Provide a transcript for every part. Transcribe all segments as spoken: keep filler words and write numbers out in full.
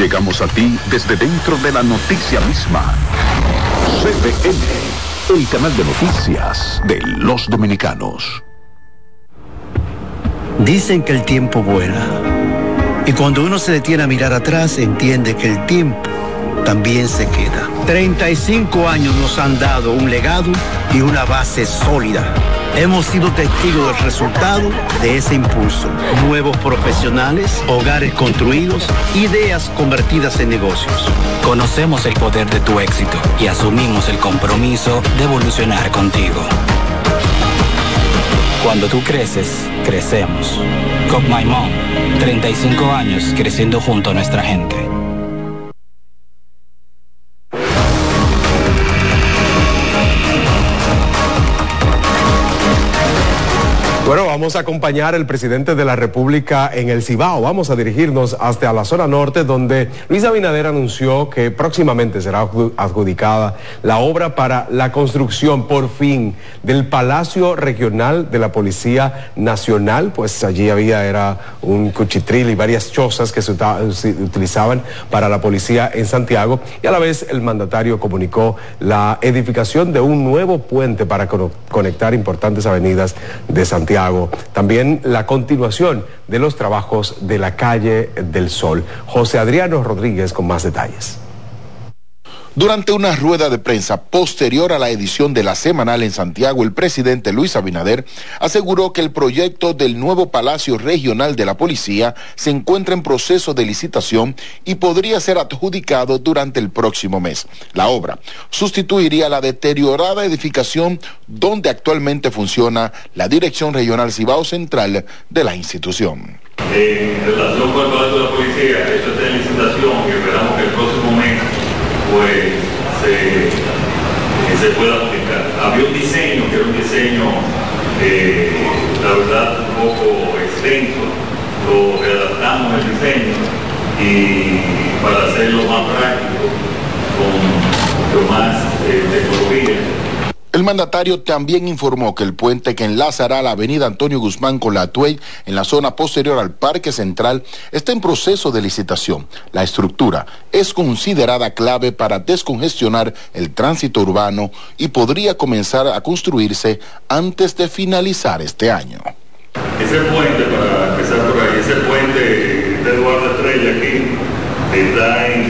Llegamos a ti desde dentro de la noticia misma. C D N, el canal de noticias de los dominicanos. Dicen que el tiempo vuela. Y cuando uno se detiene a mirar atrás, entiende que el tiempo también se queda. treinta y cinco años nos han dado un legado y una base sólida. Hemos sido testigos del resultado de ese impulso. Nuevos profesionales, hogares construidos, ideas convertidas en negocios. Conocemos el poder de tu éxito y asumimos el compromiso de evolucionar contigo. Cuando tú creces, crecemos. Cook My Mom, treinta y cinco años creciendo junto a nuestra gente. Bueno, vamos a acompañar al presidente de la República en el Cibao. Vamos a dirigirnos hasta la zona norte, donde Luis Abinader anunció que próximamente será adjudicada la obra para la construcción, por fin, del Palacio Regional de la Policía Nacional. Pues allí había, era un cuchitril y varias chozas que se, se utilizaban para la policía en Santiago. Y a la vez el mandatario comunicó la edificación de un nuevo puente para conectar importantes avenidas de Santiago. También la continuación de los trabajos de la calle del Sol. José Adriano Rodríguez con más detalles. Durante una rueda de prensa posterior a la edición de la semanal en Santiago, el presidente Luis Abinader aseguró que el proyecto del nuevo Palacio Regional de la Policía se encuentra en proceso de licitación y podría ser adjudicado durante el próximo mes. La obra sustituiría la deteriorada edificación donde actualmente funciona la Dirección Regional Cibao Central de la institución. En relación con el Palacio de la Policía, eso está en licitación y esperamos que el próximo mes pues se, se pueda aplicar. Había un diseño que era un diseño, eh, la verdad, un poco extenso. Lo readaptamos el diseño y para hacerlo más práctico, con mucho más eh, tecnología. El mandatario también informó que el puente que enlazará la avenida Antonio Guzmán con la Atuey en la zona posterior al Parque Central está en proceso de licitación. La estructura es considerada clave para descongestionar el tránsito urbano y podría comenzar a construirse antes de finalizar este año. Ese puente, para empezar por ahí, ese puente de Eduardo Estrella aquí está en,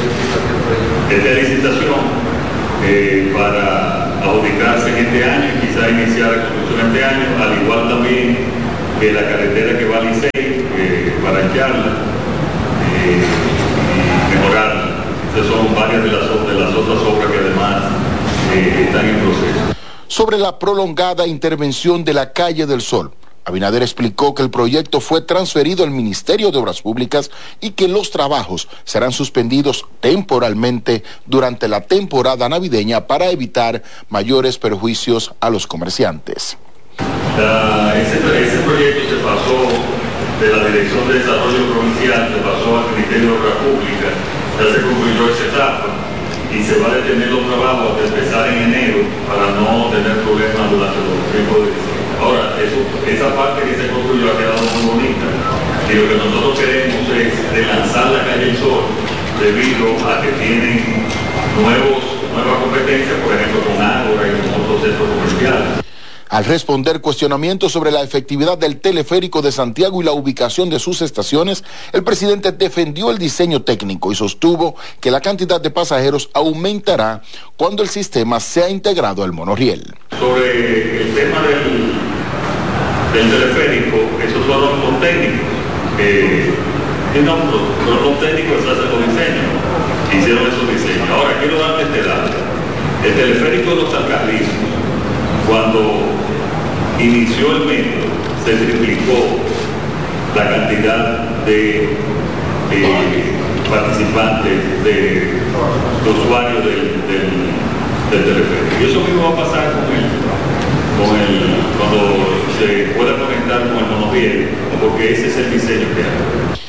está en licitación eh, para adjudicarse en este año y quizá iniciar la construcción este año, al igual también que la carretera que va a Licey, eh, para echarla eh, y mejorarla. Esas son varias de las, de las otras obras que además eh, están en proceso. Sobre la prolongada intervención de la Calle del Sol, Abinader explicó que el proyecto fue transferido al Ministerio de Obras Públicas y que los trabajos serán suspendidos temporalmente durante la temporada navideña para evitar mayores perjuicios a los comerciantes. Uh, ese, ese proyecto se pasó de la Dirección de Desarrollo Provincial, se pasó al Ministerio de Obras Públicas, ya se concluyó esa etapa y se va a detener los trabajos hasta empezar en enero para no tener problemas durante los tiempos de diciembre. Ahora, eso, esa parte que se construyó ha quedado muy bonita y lo que nosotros queremos es relanzar la Calle del Sol debido a que tienen nuevos, nuevas competencias, por ejemplo con Ágora y con otros centros comerciales. Al responder cuestionamientos sobre la efectividad del teleférico de Santiago y la ubicación de sus estaciones, el presidente defendió el diseño técnico y sostuvo que la cantidad de pasajeros aumentará cuando el sistema sea integrado al monorriel. Sobre el tema del, del teleférico, esos son los, los técnicos, eh, no, los, los técnicos que hacen los diseños, hicieron esos diseños. Ahora quiero darte este dato. El teleférico de los Alcarrizos, cuando inició el metro, se triplicó la cantidad de eh, participantes, de, de usuarios del, del, del teleférico. Y eso mismo va a pasar con él, con el, cuando se pueda conectar con el monorriel, porque ese es el diseño que hay.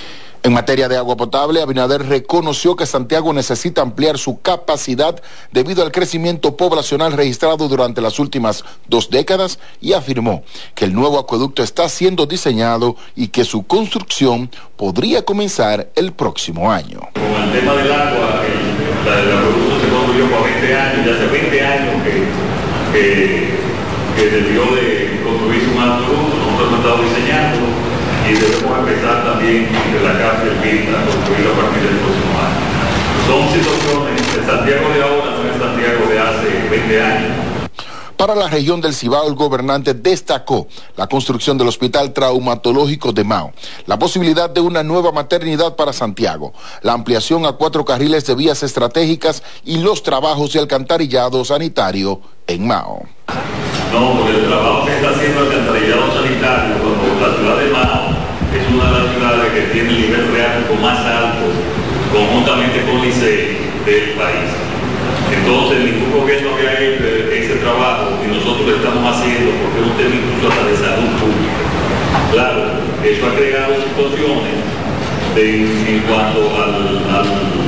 En materia de agua potable, Abinader reconoció que Santiago necesita ampliar su capacidad debido al crecimiento poblacional registrado durante las últimas dos décadas y afirmó que el nuevo acueducto está siendo diseñado y que su construcción podría comenzar el próximo año. Con el tema del agua, el, el acueducto se construyó por veinte años, ya hace veinte años que, que, que debió de construirse un acueducto, nosotros hemos estado diseñando. Y debemos empezar también de la cárcel Vilna a construirlo a partir del próximo año. Son situaciones, el Santiago de ahora no es Santiago de hace veinte años. Para la región del Cibao, el gobernante destacó la construcción del Hospital Traumatológico de Mao, la posibilidad de una nueva maternidad para Santiago, la ampliación a cuatro carriles de vías estratégicas y los trabajos de alcantarillado sanitario en Mao. No, porque el trabajo que está haciendo el alcantarillado sanitario, cuando la ciudad de Mao es una de las ciudades que tiene el nivel freático más alto, conjuntamente con Licey del país. Entonces, ningún gobierno había hecho ese trabajo y nosotros lo estamos haciendo porque es un tema incluso hasta de salud pública. Claro, eso ha creado situaciones de, en cuanto al, al,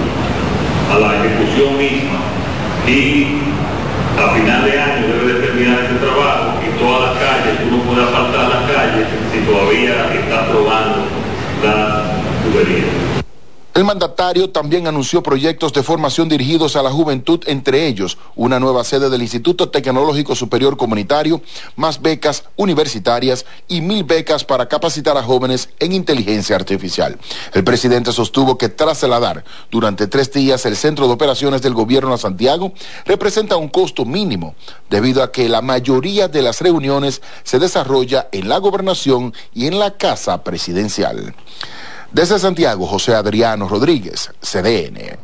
a la ejecución misma y a final de año debe de terminar este trabajo y todas las calles, tú no puedes apartar las calles si todavía está aprobando la tubería. El mandatario también anunció proyectos de formación dirigidos a la juventud, entre ellos una nueva sede del Instituto Tecnológico Superior Comunitario, más becas universitarias y mil becas para capacitar a jóvenes en inteligencia artificial. El presidente sostuvo que trasladar durante tres días el centro de operaciones del gobierno a Santiago representa un costo mínimo, debido a que la mayoría de las reuniones se desarrolla en la gobernación y en la Casa Presidencial. Desde Santiago, José Adriano Rodríguez, C D N.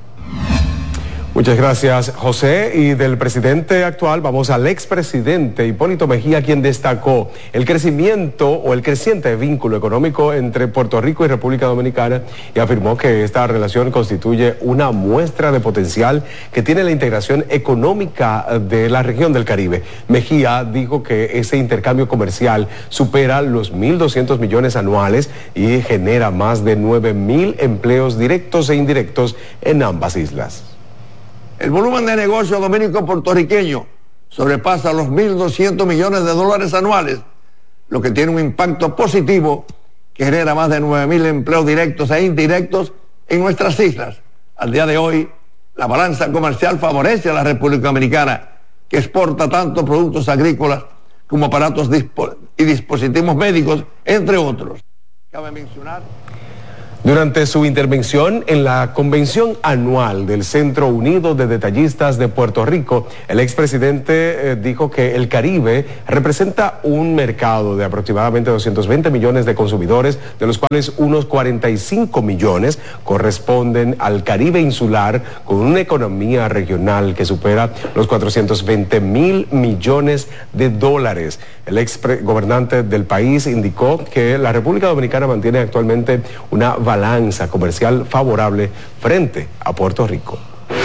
Muchas gracias, José. Y del presidente actual vamos al expresidente Hipólito Mejía, quien destacó el crecimiento o el creciente vínculo económico entre Puerto Rico y República Dominicana y afirmó que esta relación constituye una muestra de potencial que tiene la integración económica de la región del Caribe. Mejía dijo que ese intercambio comercial supera los mil doscientos millones anuales y genera más de nueve mil empleos directos e indirectos en ambas islas. El volumen de negocio dominico-puertorriqueño sobrepasa los mil doscientos millones de dólares anuales, lo que tiene un impacto positivo que genera más de nueve mil empleos directos e indirectos en nuestras islas. Al día de hoy, la balanza comercial favorece a la República Dominicana, que exporta tanto productos agrícolas como aparatos dispo- y dispositivos médicos, entre otros. Cabe mencionar... Durante su intervención en la convención anual del Centro Unido de Detallistas de Puerto Rico, el expresidente eh, dijo que el Caribe representa un mercado de aproximadamente doscientos veinte millones de consumidores, de los cuales unos cuarenta y cinco millones corresponden al Caribe insular, con una economía regional que supera los cuatrocientos veinte mil millones de dólares. El ex gobernante del país indicó que la República Dominicana mantiene actualmente una balanza comercial favorable frente a Puerto Rico.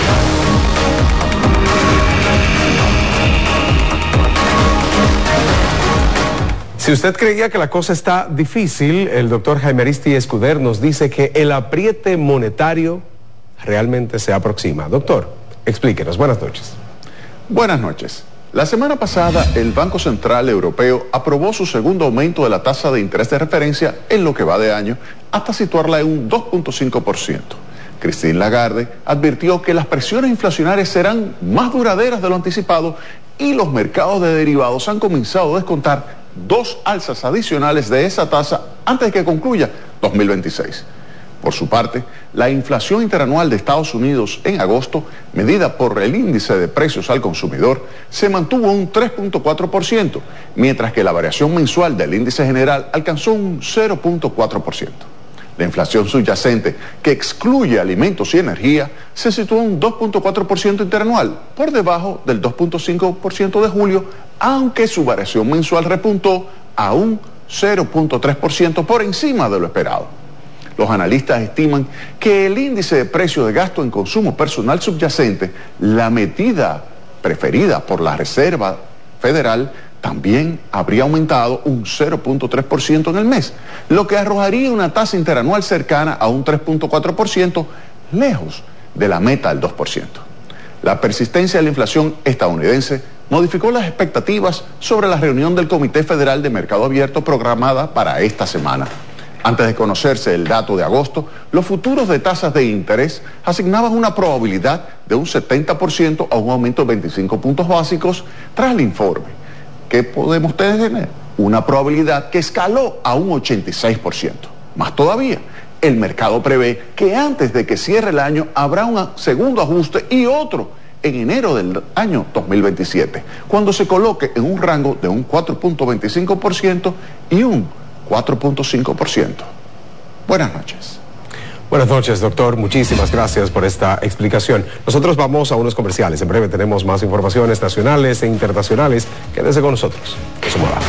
Si usted creía que la cosa está difícil, el doctor Jaime Aristi Escuder nos dice que el apriete monetario realmente se aproxima. Doctor, explíquenos. Buenas noches. Buenas noches. La semana pasada, el Banco Central Europeo aprobó su segundo aumento de la tasa de interés de referencia en lo que va de año, hasta situarla en un dos punto cinco por ciento. Christine Lagarde advirtió que las presiones inflacionarias serán más duraderas de lo anticipado y los mercados de derivados han comenzado a descontar dos alzas adicionales de esa tasa antes de que concluya dos mil veintiséis. Por su parte, la inflación interanual de Estados Unidos en agosto, medida por el índice de precios al consumidor, se mantuvo en un tres punto cuatro por ciento, mientras que la variación mensual del índice general alcanzó un cero punto cuatro por ciento. La inflación subyacente, que excluye alimentos y energía, se situó en un dos punto cuatro por ciento interanual, por debajo del dos punto cinco por ciento de julio, aunque su variación mensual repuntó a un cero punto tres por ciento por encima de lo esperado. Los analistas estiman que el índice de precio de gasto en consumo personal subyacente, la medida preferida por la Reserva Federal, también habría aumentado un cero punto tres por ciento en el mes, lo que arrojaría una tasa interanual cercana a un tres punto cuatro por ciento, lejos de la meta del dos por ciento. La persistencia de la inflación estadounidense modificó las expectativas sobre la reunión del Comité Federal de Mercado Abierto programada para esta semana. Antes de conocerse el dato de agosto, los futuros de tasas de interés asignaban una probabilidad de un setenta por ciento a un aumento de veinticinco puntos básicos tras el informe. ¿Qué podemos tener? Una probabilidad que escaló a un ochenta y seis por ciento. Más todavía, el mercado prevé que antes de que cierre el año habrá un segundo ajuste y otro en enero del año dos mil veintisiete, cuando se coloque en un rango de un cuatro punto veinticinco por ciento y un cuatro punto cinco por ciento. Buenas noches. Buenas noches, doctor. Muchísimas gracias por esta explicación. Nosotros vamos a unos comerciales. En breve tenemos más informaciones nacionales e internacionales. Quédese con nosotros. Que se mueva.